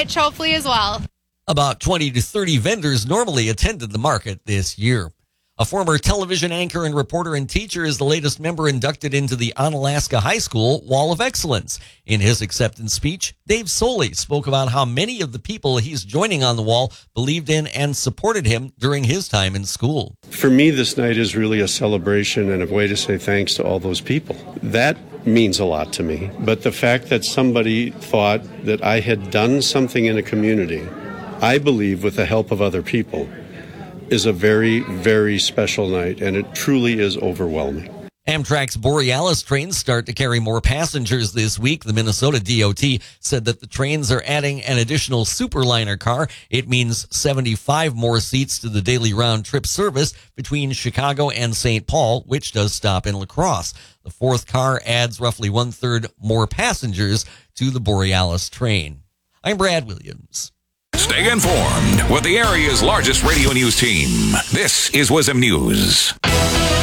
rich, hopefully, as well. About 20 to 30 vendors normally attended the market this year. A former television anchor and reporter and teacher is the latest member inducted into the Onalaska High School Wall of Excellence. In his acceptance speech, Dave Soley spoke about how many of the people he's joining on the wall believed in and supported him during his time in school. For me, this night is really a celebration and a way to say thanks to all those people. That means a lot to me. But the fact that somebody thought that I had done something in a community, I believe with the help of other people, is a very, very special night, and it truly is overwhelming. Amtrak's Borealis trains start to carry more passengers this week. The Minnesota DOT said that the trains are adding an additional Superliner car. It means 75 more seats to the daily round-trip service between Chicago and St. Paul, which does stop in La Crosse. The fourth car adds roughly one-third more passengers to the Borealis train. I'm Brad Williams. Stay informed with the area's largest radio news team. This is WIZM News.